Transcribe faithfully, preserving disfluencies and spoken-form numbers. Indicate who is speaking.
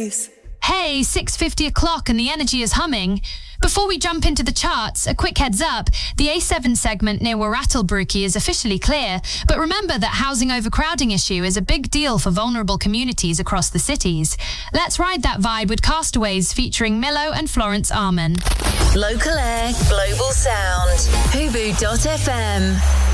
Speaker 1: days.
Speaker 2: Hey, six fifty o'clock and the energy is humming. Before we jump into the charts, a quick heads up. The A seven segment near Warrattlebruki is officially clear, but remember that housing overcrowding issue is a big deal for vulnerable communities across the cities. Let's ride that vibe with Castaways featuring Milo and Florence Arman.
Speaker 3: Local Air, Global Sound. Hubu dot f m.